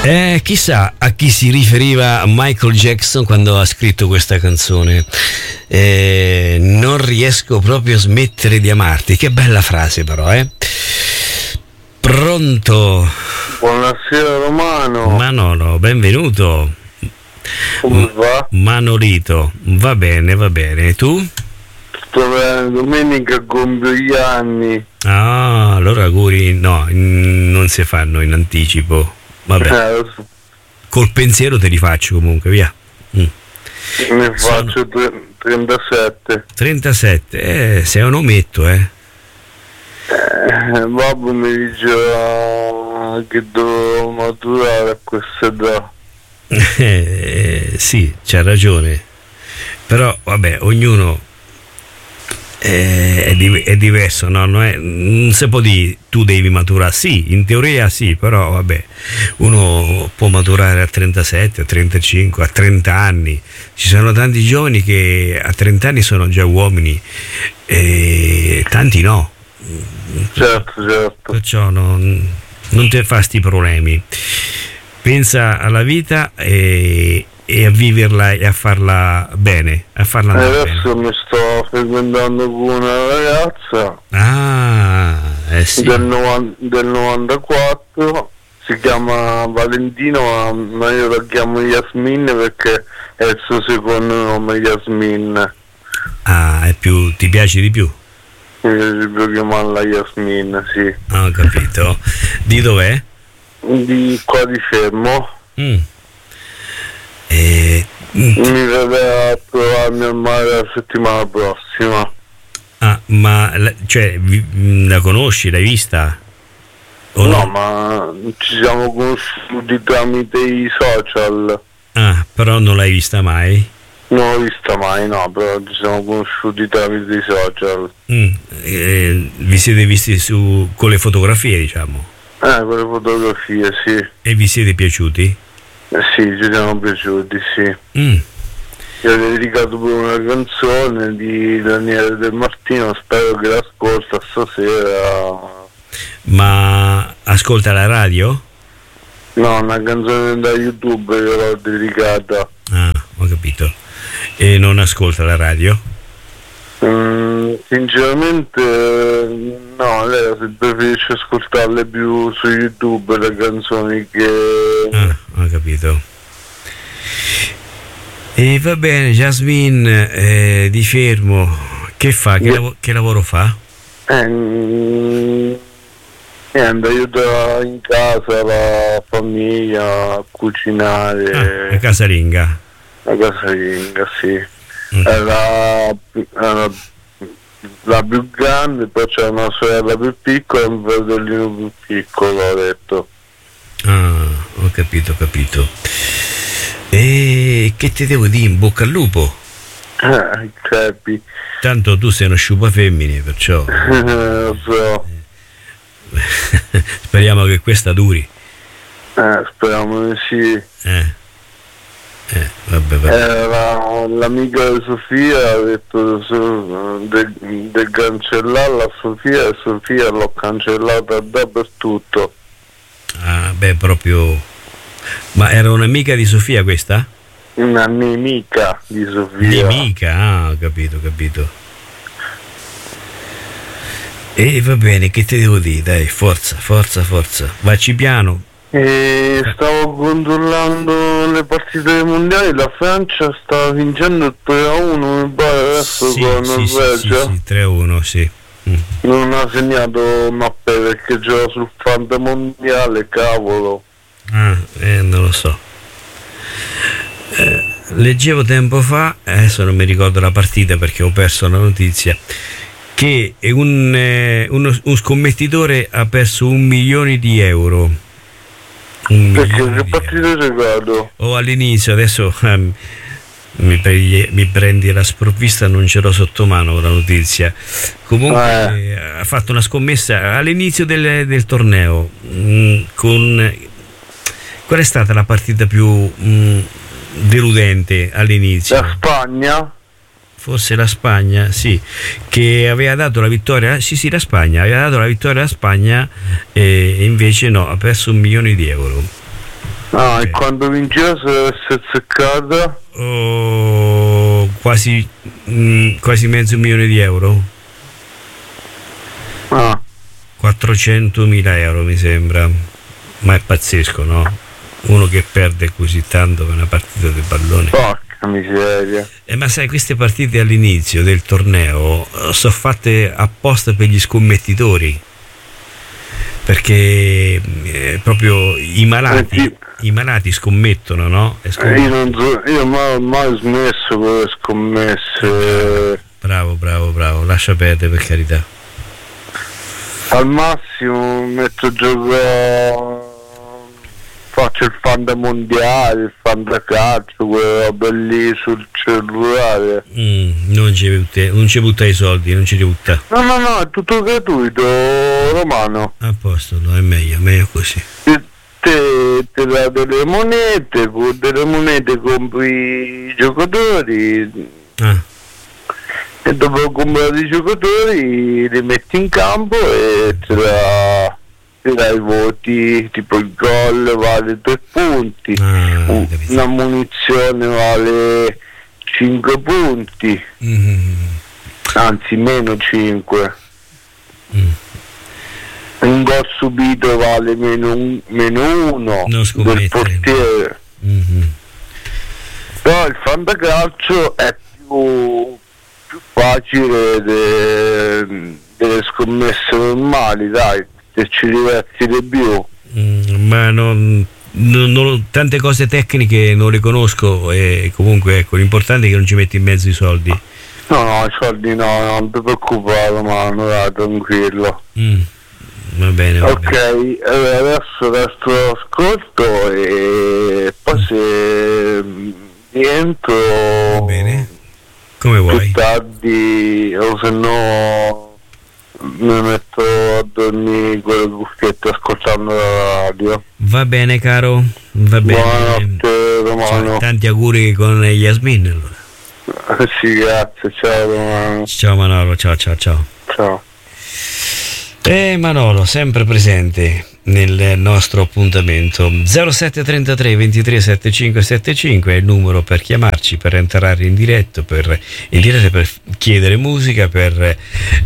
Chissà a chi si riferiva Michael Jackson quando ha scritto questa canzone. Non riesco proprio a smettere di amarti. Che bella frase però, Pronto? Buonasera Romano. Manolo, benvenuto. Come va? Manolito, va bene, va bene. E tu? Sto bene, domenica compio gli anni. Ah, allora auguri, no, non si fanno in anticipo. Vabbè, col pensiero te li faccio comunque, via. Ne faccio 37. 37, sei un ometto, Babbo mi diceva che dovevo maturare a questa età. Sì, c'ha ragione. Però, vabbè, ognuno è diverso, no? Non si può dire tu devi maturare, sì, in teoria sì, però vabbè, uno può maturare a 37, a 35, a 30 anni. Ci sono tanti giovani che a 30 anni sono già uomini e tanti no. Certo. Perciò non ti fa sti problemi. Pensa alla vita e a viverla e a farla bene, a farla andare adesso bene. mi sto frequentando con una ragazza Sì. del 94, si chiama Valentino, ma io la chiamo Yasmin perché è il suo secondo nome, Yasmin. È più, ti piace di più? Mi piace più chiamarla Yasmin, sì. Ho capito. Di dov'è? Di qua di Fermo. Mi verrà a trovarmi al mare la settimana prossima. Ma la conosci, l'hai vista? O no, ma ci siamo conosciuti tramite i social. Però non l'hai vista mai? Non l'ho vista mai, no, però ci siamo conosciuti tramite i social. Vi siete visti con le fotografie, diciamo? Con le fotografie, sì. E vi siete piaciuti? Sì, ci siamo piaciuti, sì. Io ho dedicato pure una canzone di Daniele Del Martino, spero che l'ascolta stasera. Ma ascolta la radio? No, una canzone da YouTube io l'ho dedicata. Ho capito. E non ascolta la radio? Sinceramente no, lei preferisce ascoltarle più su YouTube le canzoni che... ho capito. E va bene, Jasmine di Fermo, che fa? Che lavoro fa? Niente, aiuta in casa la famiglia a cucinare. La casalinga? La casalinga, sì. È la più grande, poi c'è una sorella più piccola e un fratellino più piccolo, ho detto. Ho capito. E che ti devo dire? In bocca al lupo. Crepi. Tanto tu sei uno sciupa femmine, perciò Lo so. speriamo che questa duri. Speriamo di sì. Vabbè. Era l'amica di Sofia, ha detto del cancellarla a Sofia, e Sofia l'ho cancellata dappertutto. Proprio. Ma era un'amica di Sofia questa? Una nemica di Sofia. Nemica, ho capito. E va bene, che ti devo dire? Dai, forza. Vacci piano. Stavo controllando le partite dei mondiali, la Francia sta vincendo 3-1, mi pare adesso con Norvegia. Sì, 3-1, sì. Non ha segnato Mappé perché gioca sul fronte mondiale, cavolo. Non lo so. Leggevo tempo fa, adesso non mi ricordo la partita perché ho perso la notizia, che uno scommettitore ha perso 1 milione di euro. Perché che partita c'è giocato? All'inizio, adesso mi prendi la sprovvista, non ce l'ho sotto mano la notizia. Comunque ha fatto una scommessa all'inizio del torneo. Qual è stata la partita più deludente all'inizio? La Spagna? Forse la Spagna, sì, che aveva dato la vittoria, sì, la Spagna, aveva dato la vittoria alla Spagna e invece no, ha perso 1 milione di euro. Ah, okay. E quando vinceva se è seccata? Quasi €500.000. Ah. 400.000 euro mi sembra, ma è pazzesco, no? Uno che perde così tanto per una partita di pallone. Porca miseria. Ma sai, queste partite all'inizio del torneo sono fatte apposta per gli scommettitori, perché proprio i malati scommettono, no? Io mai smesso con le scommesse. Bravo, lascia perdere, per carità. Al massimo metto gioco, faccio il fanda mondiale, il fanda calcio, quelle robe lì sul cellulare. Non ci butta i soldi, non ci butta. No, è tutto gratuito, Romano. A posto, no, è meglio così. Te dà delle monete, con delle monete compri i giocatori. E dopo comprare i giocatori li metti in campo e ti dai i voti, tipo il gol vale 3 punti, una munizione vale 5 punti, anzi meno 5. Un gol subito vale meno 1 del portiere. Però il fantacalcio è più facile delle scommesse normali, dai, se ci diverti di più. Ma non, tante cose tecniche non le conosco, e comunque ecco, l'importante è che non ci metti in mezzo i soldi. No, i soldi no, non ti preoccupare, ma dai, tranquillo. Va bene. Ok, adesso resto ascolto e poi se rientro. Va bene. Come vuoi. Più tardi, o se no mi metto a dormire con le cuffiette ascoltando la radio. Va bene, caro, va bene. Buonanotte, Romano. Tanti auguri con Yasmin, allora. Sì, grazie, ciao Romano. Ciao Manolo, ciao. Ciao. E Manolo sempre presente nel nostro appuntamento. 0733 23 75 75 è il numero per chiamarci, per entrare in diretta, per chiedere musica, per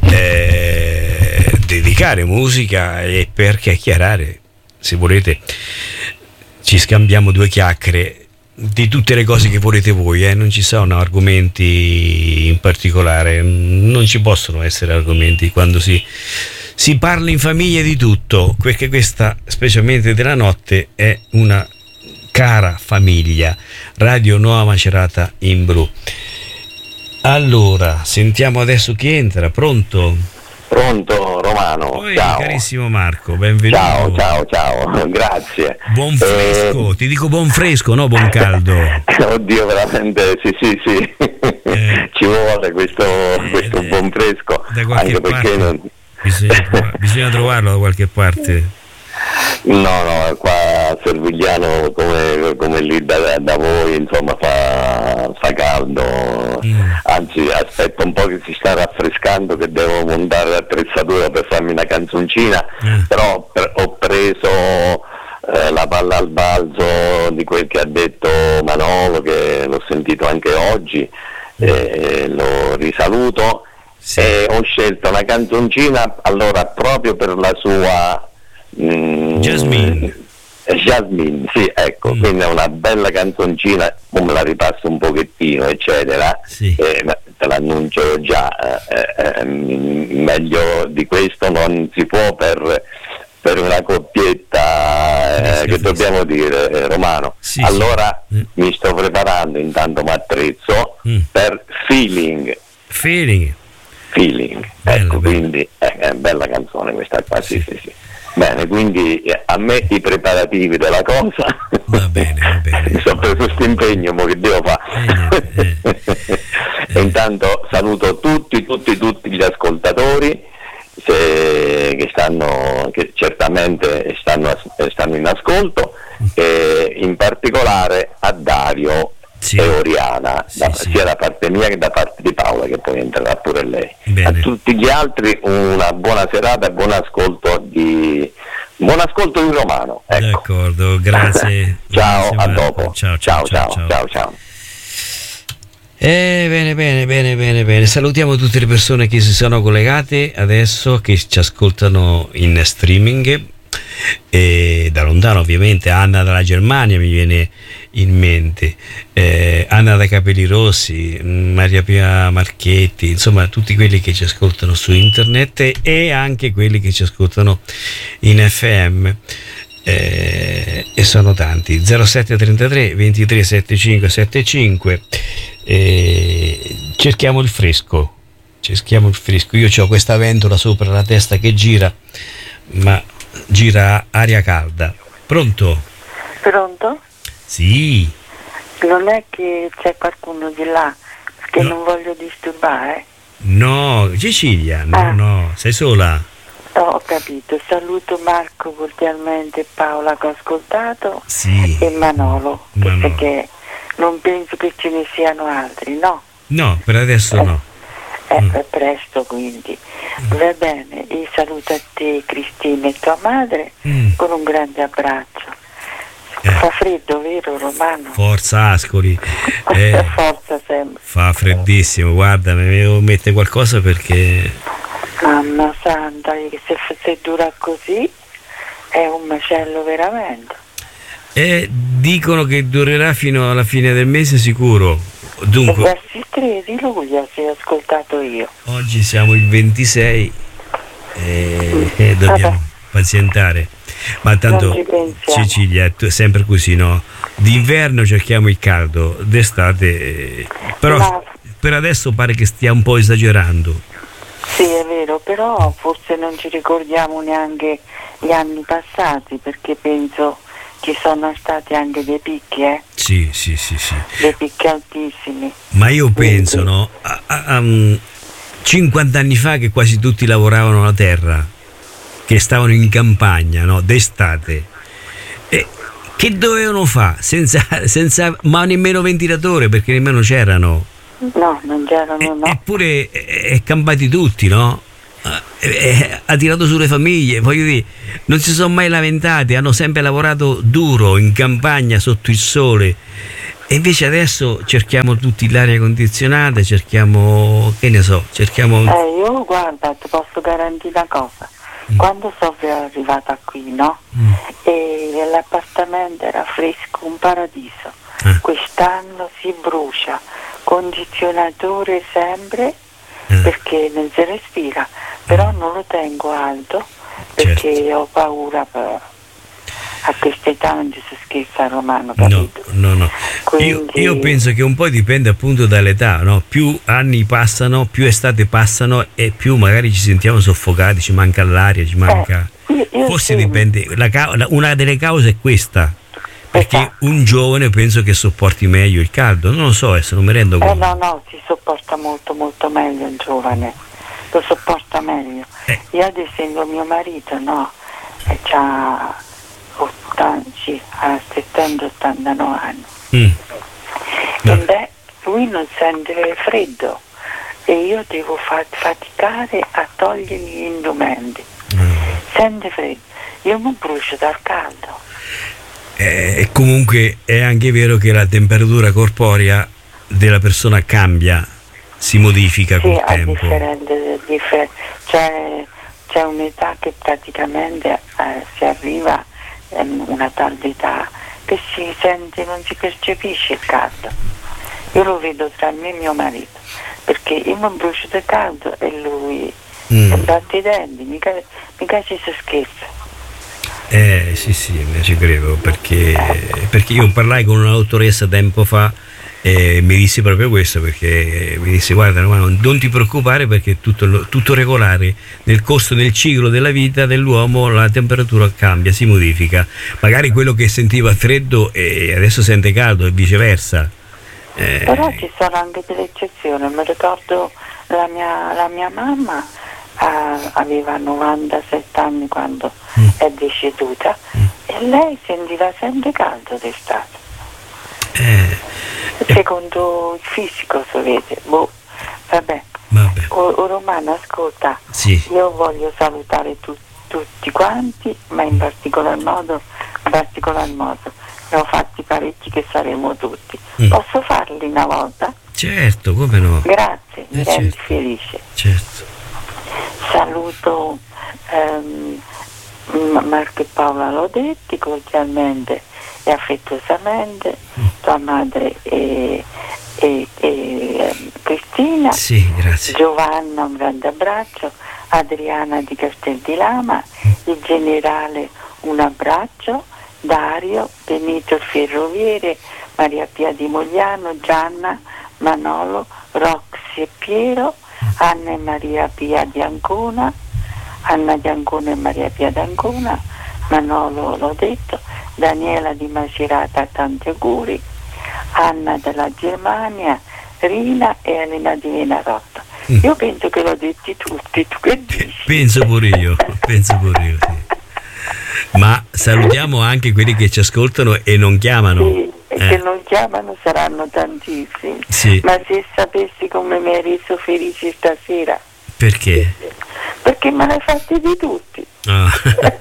dedicare musica e per chiacchierare. Se volete ci scambiamo 2 chiacchiere di tutte le cose che volete voi, non ci sono argomenti in particolare, non ci possono essere argomenti quando si parla in famiglia di tutto, perché questa, specialmente della notte, è una cara famiglia. Radio Nuova Macerata in blu. Allora, sentiamo adesso chi entra. Pronto, Romano. Poi, ciao. Carissimo Marco, benvenuto. Ciao, grazie. Buon fresco, ti dico buon fresco, no buon caldo. Oddio, veramente, sì. Ci vuole questo buon fresco, anche perché non... Bisogna trovarlo da qualche parte. No, qua a Servigliano come lì da voi, insomma, fa caldo. Anzi, aspetto un po' che si sta raffrescando, che devo montare l'attrezzatura per farmi una canzoncina, però ho preso la palla al balzo di quel che ha detto Manolo, che l'ho sentito anche oggi, lo risaluto. Sì. E ho scelto una canzoncina allora proprio per la sua Jasmine, sì, ecco, quindi è una bella canzoncina, come la ripasso un pochettino eccetera, sì. Te l'annuncio già, meglio di questo non si può per una coppietta, che dobbiamo dire, Romano. Sì, allora mi sto preparando, intanto mi attrezzo per Feeling. Bella, Ecco, quindi è bella canzone questa qua, sì. Bene, quindi a me i preparativi della cosa. Va bene. Mi sono preso questo impegno, ma che devo fare? E intanto saluto tutti gli ascoltatori che certamente stanno in ascolto, e in particolare a Dario e Oriana, sia da parte mia che da parte di Paola, che poi entrerà pure lei. Bene. A tutti gli altri una buona serata e buon ascolto di Buon ascolto di Romano. Ecco. D'accordo, grazie. Ciao, grazie, a dopo. Ciao. Bene. Salutiamo tutte le persone che si sono collegate adesso, che ci ascoltano in streaming. E da lontano, ovviamente, Anna dalla Germania mi viene in mente, Anna dai Capelli Rossi, Maria Pia Marchetti, insomma tutti quelli che ci ascoltano su internet e anche quelli che ci ascoltano in FM, e sono tanti. 0733 23 75 75. Cerchiamo il fresco. Io ho questa ventola sopra la testa che gira, ma gira aria calda. Pronto? Sì. Non è che c'è qualcuno di là, che non voglio disturbare? No, Cecilia, no, sei sola? Ho capito. Saluto Marco cordialmente, Paola che ho ascoltato, sì. E Manolo. Perché non penso che ce ne siano altri, no? No, per adesso no. È presto, quindi va bene. Io saluto a te, Cristina, e tua madre con un grande abbraccio. Fa freddo, vero Romano? Forza Ascoli. Forza sempre. Fa freddissimo, guarda, mi devo mettere qualcosa perché... Mamma santa, che se dura così è un macello veramente. Dicono che durerà fino alla fine del mese sicuro. Dunque, verso il 3 di luglio, se ho ascoltato io. Oggi siamo il 26 e dobbiamo pazientare. Ma tanto, Cecilia, è sempre così, no? D'inverno cerchiamo il caldo, d'estate, però per adesso pare che stia un po' esagerando. Sì, è vero, però forse non ci ricordiamo neanche gli anni passati, perché penso ci sono stati anche dei picchi, Sì. Dei picchi altissimi. Ma io penso, no? 50 anni fa che quasi tutti lavoravano la terra, che stavano in campagna, no? D'estate. E che dovevano fare? Senza ma nemmeno ventilatore, perché nemmeno c'erano. No, non c'erano, no. Eppure è campati tutti, no? Ha tirato sulle famiglie, voglio dire, non si sono mai lamentati, hanno sempre lavorato duro in campagna sotto il sole. E invece adesso cerchiamo tutti l'aria condizionata, cerchiamo, che ne so, io guarda, ti posso garantire una cosa. Quando sono arrivata qui, no? E l'appartamento era fresco, un paradiso. Quest'anno si brucia, condizionatore sempre, perché non si respira, però non lo tengo alto perché ho paura a questa età non ci si scherza a Romano, capito? No. Quindi... Io penso che un po' dipende appunto dall'età, no? Più anni passano, più estate passano e più magari ci sentiamo soffocati, ci manca l'aria, ci manca... Forse dipende, una delle cause è questa, perché un giovane penso che sopporti meglio il caldo, non lo so, adesso non mi rendo conto. No, si sopporta molto molto meglio il giovane, lo sopporta meglio. Io ad esempio mio marito, no, c'ha 70-89 anni. E lui non sente freddo e io devo faticare a togliergli gli indumenti. Sente freddo, io mi brucio dal caldo. Comunque è anche vero che la temperatura corporea della persona cambia, si modifica col tempo. C'è un'età che praticamente si arriva a una tale età che si sente, non si percepisce il caldo. Io lo vedo tra me e mio marito, perché io mi brucio del caldo e lui batte i denti, mica ci si scherza. Sì, ci credo, perché io parlai con una dottoressa tempo fa e mi disse proprio questo, perché mi disse: guarda Romano, non ti preoccupare, perché è tutto regolare, nel corso del ciclo della vita dell'uomo la temperatura cambia, si modifica, magari quello che sentiva freddo e adesso sente caldo e viceversa. Però ci sono anche delle eccezioni. Mi ricordo la mia mamma aveva 97 anni quando è deceduta e lei sentiva sempre caldo d'estate. Secondo il fisico, sapete. Vabbè. Romano, ascolta, io voglio salutare tutti quanti, ma in particolar modo ne ho fatti parecchi che saremo tutti. Posso farli una volta? Certo, come no? Grazie, mi rendi felice. Certo. Saluto Marco e Paola Lodetti cordialmente e affettuosamente, tua madre e Cristina. Sì, grazie. Giovanna, un grande abbraccio. Adriana di Castel di Lama, il generale, un abbraccio. Dario, Benito il ferroviere, Maria Pia di Mogliano, Gianna, Manolo, Roxy e Piero, Anna e Maria Pia di Ancona, Anna di Ancona e Maria Pia di Ancona, Manolo l'ho detto, Daniela di Macerata, tanti auguri, Anna della Germania, Rina e Elena di Venarotta. Io penso che l'ho detti tutti, tu che dici? Penso pure io, sì. Ma salutiamo anche quelli che ci ascoltano e non chiamano. Sì, che non chiamano saranno tantissimi. Sì. Ma se sapessi come mi hai reso felice stasera. Perché? Perché me l'hai fatti di tutti. Oh.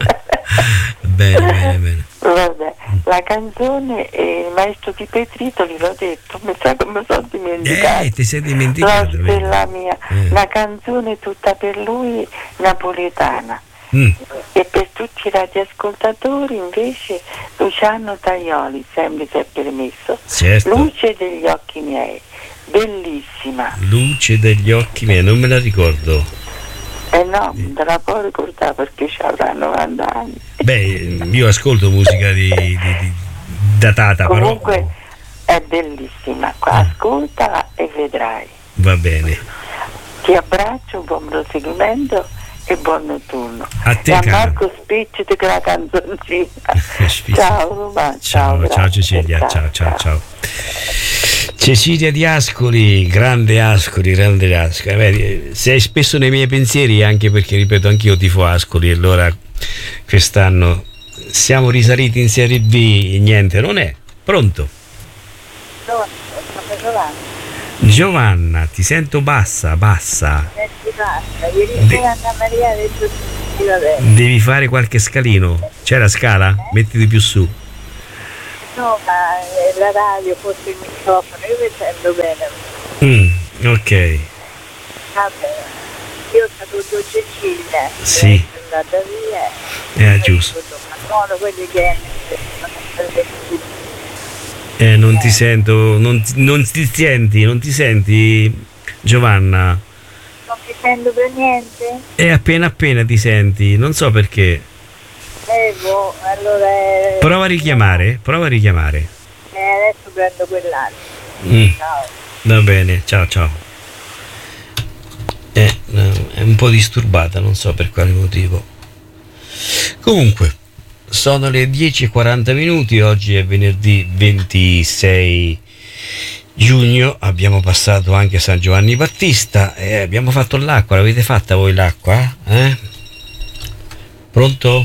Bene. Vabbè, la canzone il maestro Di Petritoli, l'ho detto, mi sa che mi sono dimenticato. Ti sei dimenticato. La stella mia, la canzone tutta per lui napoletana. E per tutti i radioascoltatori invece Luciano Tajoli, sempre se è permesso. Certo. Luce degli occhi miei, bellissima. Luce degli occhi miei, non me la ricordo. No, non te la può ricordare perché ci avrà 90 anni. Beh, io ascolto musica di datata. Comunque però è bellissima, ascoltala e vedrai. Va bene. Ti abbraccio, buon proseguimento e buon notturno. A te, e a Marco spicciati con la canzoncina. Ciao Roma, ciao Cecilia, ciao. Cecilia di Ascoli, grande Ascoli. Beh, sei spesso nei miei pensieri, anche perché, ripeto, anch'io tifo Ascoli, e allora quest'anno siamo risaliti in Serie B, niente, non è. Pronto? Giovanna, ti sento bassa. Devi fare qualche scalino. C'è la scala? Mettiti più su. No, ma la radio, forse il microfono, io mi sento bene. Ok. Vabbè, io saluto Cecilia. Sì. È andata via. Giusto. Manolo, quelli che non ti sento, non ti senti, Giovanna? Non ti sento per niente? Appena ti senti, non so perché. Allora prova a richiamare. Adesso prendo quell'altro. Ciao. Va bene, ciao. È un po' disturbata, non so per quale motivo. Comunque sono le 10:40, oggi è venerdì 26 giugno, abbiamo passato anche San Giovanni Battista e abbiamo fatto l'acqua. L'avete fatta voi l'acqua? Pronto?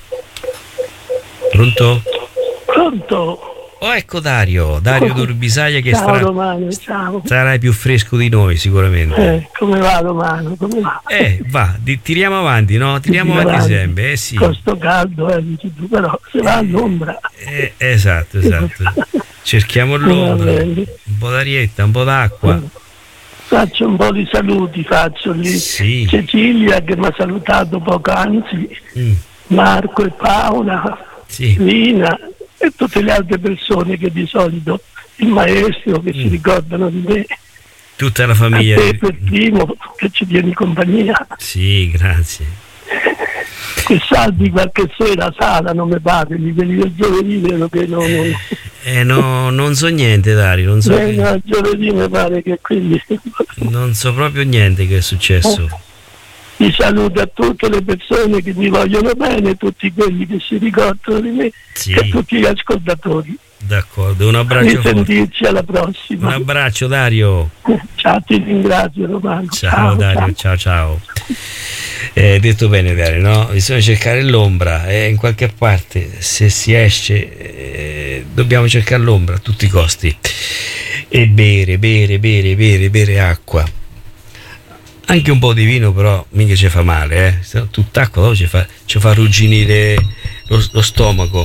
Oh, ecco Dario D'Urbisaia che sarai più fresco di noi sicuramente. Come va Romano? Come va? Tiriamo avanti, no? Tiriamo avanti sempre, sì. Con sto caldo, però se va all'ombra. Esatto. Cerchiamo l'ombra, un po' d'arietta, un po' d'acqua. Faccio un po' di saluti, Sì. Cecilia che mi ha salutato poc'anzi, Marco e Paola, sì. Lina e tutte le altre persone che di solito, il maestro che si ricordano di me. Tutta la famiglia. A te per primo che ci tieni compagnia. Sì, grazie. Che salvi qualche sera sala, non mi pare, gli del giovedì vero che non so niente, Dario, non so. Giovedì mi pare che quindi. Non so proprio niente che è successo. Ti saluto a tutte le persone che mi vogliono bene, tutti quelli che si ricordano di me, sì. E tutti gli ascoltatori. D'accordo, un abbraccio forte. Sentirci alla prossima. Un abbraccio Dario. Ciao, ti ringrazio Romano. Ciao Dario, ciao. Detto bene Dario, no? Bisogna cercare l'ombra, in qualche parte, se si esce dobbiamo cercare l'ombra a tutti i costi e bere acqua. Anche un po' di vino però mica ci fa male, se no tutt'acqua ci fa arrugginire lo stomaco.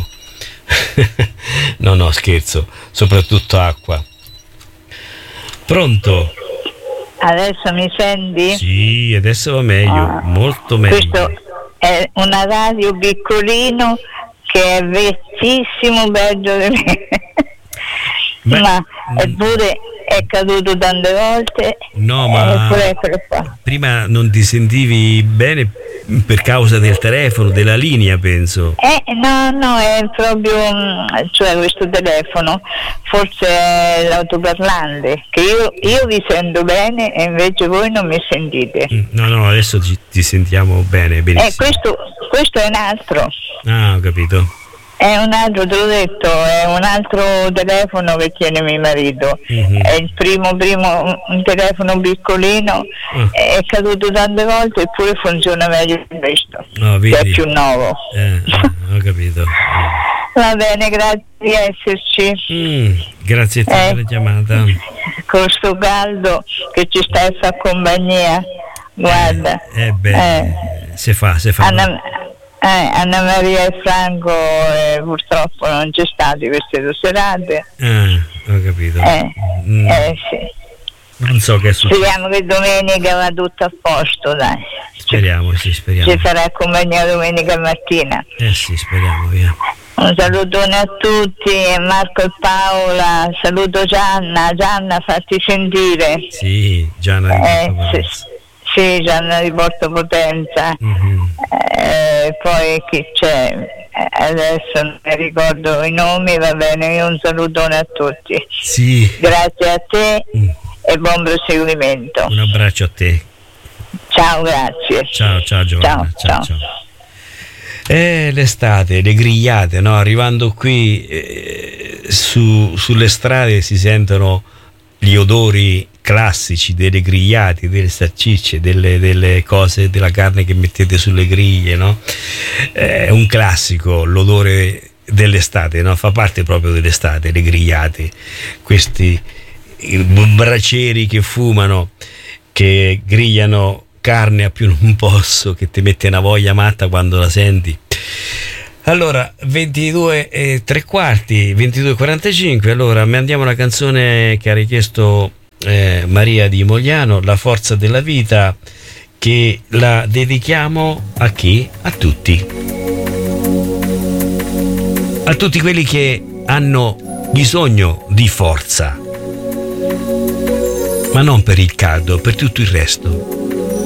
No, scherzo, soprattutto acqua. Pronto? Adesso mi senti? Sì, adesso va meglio, molto meglio. Questo è una radio piccolino che è vecchissimo peggio di me. Ma eppure è caduto tante volte. No, ma prima non ti sentivi bene per causa del telefono, della linea, penso. No, è proprio, cioè questo telefono, forse è l'autoparlante, che io vi sento bene e invece voi non mi sentite. No, adesso ti sentiamo bene, benissimo. Questo è un altro. Ah, ho capito. È un altro, te l'ho detto, è un altro telefono che tiene mio marito. È il primo un telefono piccolino, è caduto tante volte eppure funziona meglio di questo, che è più nuovo. Ho capito. Va bene, grazie di esserci. Grazie a te per la chiamata. Con sto caldo che ci stai a fare compagnia, guarda. Se fa. Anna Maria e Franco purtroppo non c'è stati queste 2 serate. Ho capito. Sì. Non so che è successo. Speriamo che domenica va tutto a posto, dai. Speriamo. Ci farà compagnia domenica mattina. Sì, speriamo, via. Un salutone a tutti, Marco e Paola, saluto Gianna, fatti sentire. Sì, Gianna di Porto Potenza. Sì, Gianna di Porto Potenza. Poi chi c'è? Adesso non mi ricordo i nomi, va bene, io un salutone a tutti. Sì. Grazie a te e buon proseguimento. Un abbraccio a te. Ciao, grazie. Ciao Giovanna. Ciao. L'estate, le grigliate, no? Arrivando qui sulle strade si sentono gli odori classici delle grigliate, delle salsicce, delle cose, della carne che mettete sulle griglie, no? È un classico l'odore dell'estate, no? Fa parte proprio dell'estate, le grigliate, questi bracieri che fumano, che grigliano carne a più non posso, che ti mette una voglia matta quando la senti. Allora, 22:45, 22:45, allora mandiamo una canzone che ha richiesto Maria di Mogliano, La forza della vita, che la dedichiamo a chi? A tutti quelli che hanno bisogno di forza, ma non per il caldo, per tutto il resto.